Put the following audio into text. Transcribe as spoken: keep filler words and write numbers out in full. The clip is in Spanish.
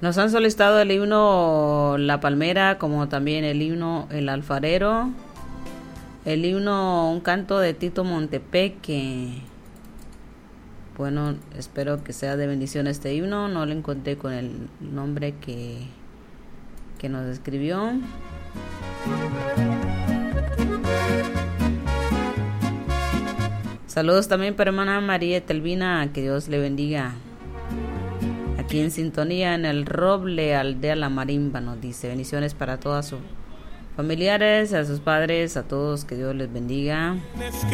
Nos han solicitado el himno La Palmera, como también el himno El Alfarero, el himno Un Canto de Tito Montepeque. Bueno, espero que sea de bendición este himno. No lo encontré con el nombre que, que nos escribió. Saludos también para hermana María Telvina, que Dios le bendiga. Aquí en sintonía en el Roble, aldea La Marimba, nos dice bendiciones para todas sus familiares, a sus padres, a todos, que Dios les bendiga.